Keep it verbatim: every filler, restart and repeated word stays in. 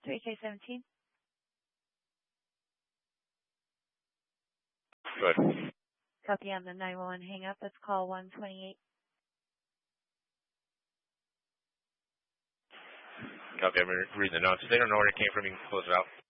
three K seventeen. Good. Copy on the nine one one hang up. That's call one twenty-eight. Copy, I'm reading the notes. If they don't know where it came from, you can close it out.